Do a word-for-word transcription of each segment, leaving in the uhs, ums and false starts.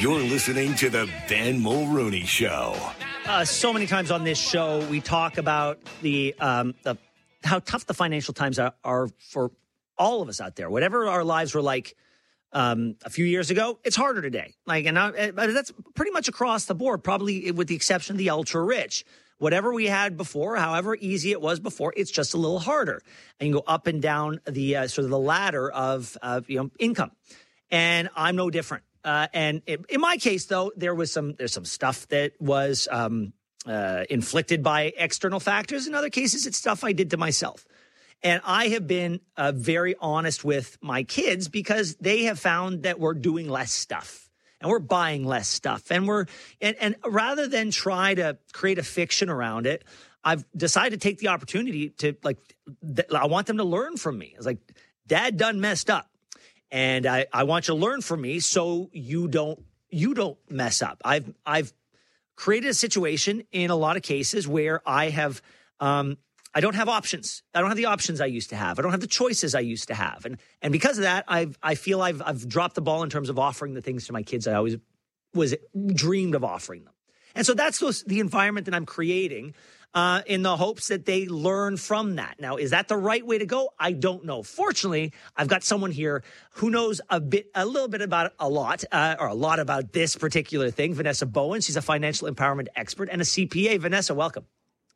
You're listening to the Ben Mulrooney Show. Uh, so many times on this show, we talk about the, um, the how tough the financial times are, are for all of us out there. Whatever our lives were like um, a few years ago, it's harder today. Like, and I, that's pretty much across the board, probably with the exception of the ultra rich. Whatever we had before, however easy it was before, it's just a little harder. And you go up and down the uh, sort of the ladder of uh, you know income, and I'm no different. Uh, and it, in my case, though, there was some there's some stuff that was um, uh, inflicted by external factors. In other cases, it's stuff I did to myself. And I have been uh, very honest with my kids because they have found that we're doing less stuff. And we're buying less stuff. And we're and, and rather than try to create a fiction around it, I've decided to take the opportunity to, like, th- I want them to learn from me. It's like, Dad done messed up. And I, I want you to learn from me so you don't you don't mess up. I've I've created a situation in a lot of cases where I have um, I don't have options. I don't have the options I used to have. I don't have the choices I used to have. And and because of that, I've I feel I've I've dropped the ball in terms of offering the things to my kids I always was dreamed of offering them. And so that's those, the environment that I'm creating uh, in the hopes that they learn from that. Now, is that the right way to go? I don't know. Fortunately, I've got someone here who knows a bit, a little bit about a lot, uh, or a lot about this particular thing. Vanessa Bowen. She's a financial empowerment expert and a C P A. Vanessa, welcome.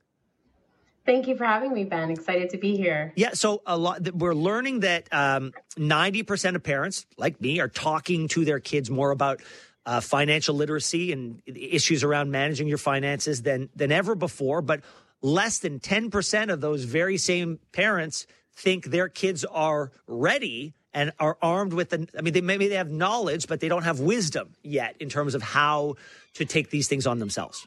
Thank you for having me, Ben. Excited to be here. Yeah, so a lot. We're learning that um, ninety percent of parents, like me, are talking to their kids more about uh, financial literacy and issues around managing your finances than than ever before. But less than ten percent of those very same parents think their kids are ready and are armed with the. I mean, they maybe they have knowledge, but they don't have wisdom yet in terms of how to take these things on themselves.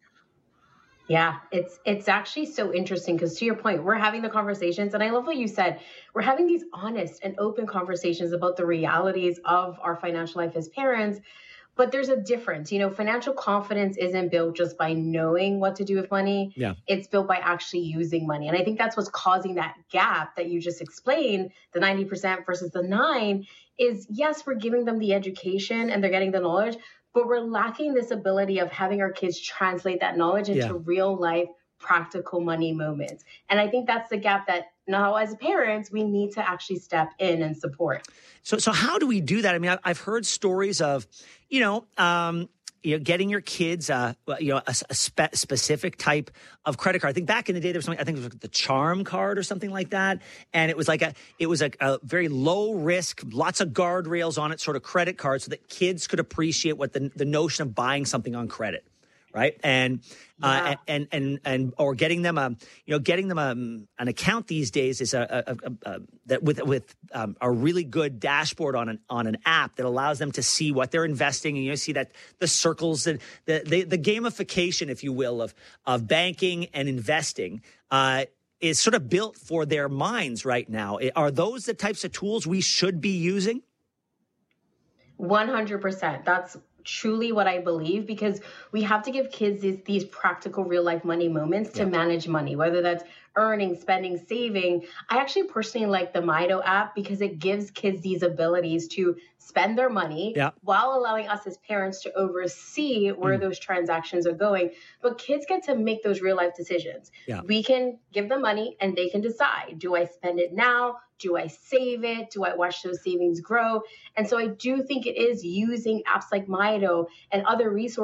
Yeah, it's it's actually so interesting because, to your point, we're having the conversations, and I love what you said. We're having these honest and open conversations about the realities of our financial life as parents, but there's a difference. You know, financial confidence isn't built just by knowing what to do with money. Yeah. It's built by actually using money. And I think that's what's causing that gap that you just explained, the ninety percent versus the nine, is yes, we're giving them the education and they're getting the knowledge, but we're lacking this ability of having our kids translate that knowledge into Yeah. real life, practical money moments. And I think that's the gap that now as parents, we need to actually step in and support. So, so how do we do that? I mean, I- I've heard stories of, you know, um, you know, getting your kids, uh, you know, a, a spe- specific type of credit card. I think back in the day, there was something, I think it was like the Charm card or something like that. And it was like a, it was a, a very low risk, lots of guardrails on it, sort of credit card so that kids could appreciate what the, the notion of buying something on credit. Right. And, uh, Yeah. and, and, and, or getting them, a, you know, getting them a, an account these days is a, a, a, a that with, with, um, a really good dashboard on an, on an app that allows them to see what they're investing. And you see that the circles and the, the, the gamification, if you will, of, of banking and investing, uh, is sort of built for their minds right now. Are those the types of tools we should be using? one hundred percent. That's truly what I believe, because we have to give kids these, these practical real life money moments to Yeah. manage money, whether that's earning, spending, saving. I actually personally like the Mido app because it gives kids these abilities to spend their money Yeah. while allowing us as parents to oversee where Mm. those transactions are going. But kids get to make those real life decisions. Yeah. We can give them money and they can decide, do I spend it now? Do I save it? Do I watch those savings grow? And so I do think it is using apps like Mido and other resources